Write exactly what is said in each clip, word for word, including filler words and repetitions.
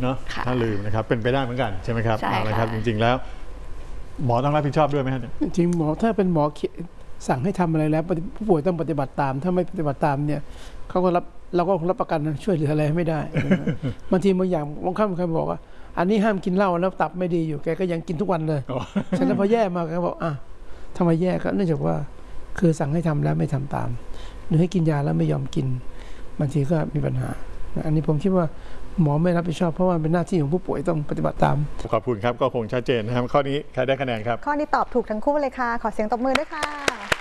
เนาะถ้าลืมนะครับเป็นไปได้เหมือนกันใช่ไหมครับเอาละครับจริงๆแล้วหมอต้องรับผิดชอบด้วยไหมครับจริงหมอถ้าเป็นหมอสั่งให้ทำอะไรแล้วผู้ป่วยต้องปฏิบัติตามถ้าไม่ปฏิบัติตามเนี่ยเขาก็รับเราก็รับประกันช่วยเหลืออะไรไม่ได้บางทีบางอย่างบางครั้งใครบอกว่าอันนี้ห้ามกินเหล้าแล้วตับไม่ดีอยู่แกก็ยังกินทุกวันเลยฉะนั้นพอแย่มาแกบอกอ่ะทำไมแย่ก็เนื่องจากว่าคือสั่งให้ทำแล้วไม่ทำตามหรือให้กินยาแล้วไม่ยอมกินบางทีก็มีปัญหาอันนี้ผมคิดว่าหมอไม่รับผิดชอบเพราะว่าเป็นหน้าที่ของผู้ป่วยต้องปฏิบัติตามขอบคุณครับก็คงชัดเจนนะครับข้อนี้ใครได้คะแนนครับข้อนี้ตอบถูกทั้งคู่เลยค่ะขอเสียงตบมือด้วยค่ะ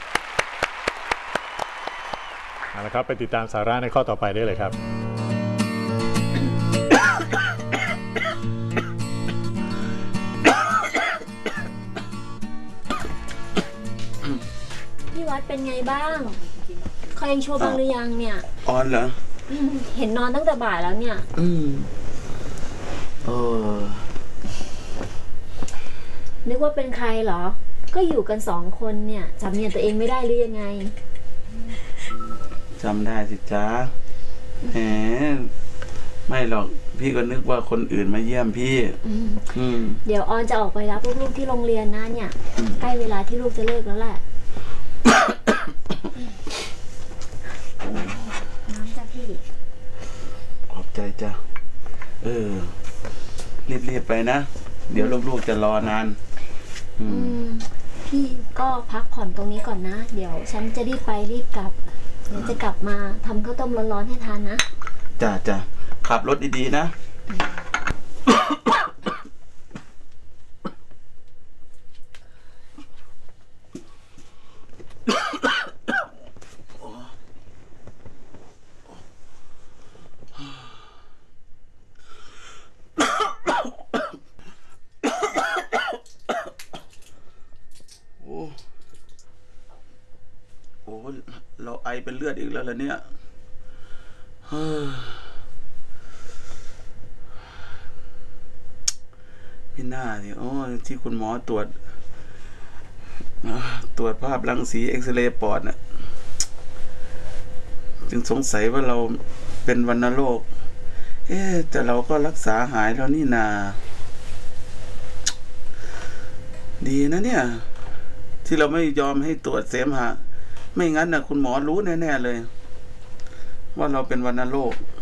เอาละครับไปติดตามสาระในข้อต่อไปได้เลยครับพี่วัดเป็นไงบ้างเขายังโชว์บ้างหรือยังเนี่ยออนเหรอเห็นนอนตั้งแต่บ่ายแล้วเนี่ยอืมเออนึกว่าเป็นใครเหรอก็อยู่กันสองคนเนี่ยจำเนียนตัวเองไม่ได้หรือยังไงจำได้สิจ๊ะแหมไม่หรอกพี่ก็นึกว่าคนอื่นมาเยี่ยมพี่เดี๋ยวออนจะออกไปรับลูกๆที่โรงเรียนนะเนี่ยใกล้เวลาที่ลูกจะเลิกแล้วแหละน้ำจ้ะพี่ขอบใจจ้ะเออรีบๆไปนะเดี๋ยวลูกๆจะรอนานอืมพี่ก็พักผ่อนตรงนี้ก่อนนะเดี๋ยวฉันจะรีบไปรีบกลับเดี๋ยวจะกลับมาทำข้าวต้มร้อนๆให้ทานนะจ้ะจ้ะขับรถดีๆนะโอ้เราไอเป็นเลือดอีกแล้วล่ะเนี่ยพี่หน้านี่โอ้ที่คุณหมอตรวจตรวจภาพรังสีเอ็กซเรย์ปอดน่ะจึงสงสัยว่าเราเป็นวัณโรคเอ๊ะแต่เราก็รักษาหายแล้วนี่นาดีนะเนี่ยที่เราไม่ยอมให้ตรวจเสมหะไม่งั้นนะคุณหมอรู้แน่ๆเลยว่าเราเป็นวัณโรค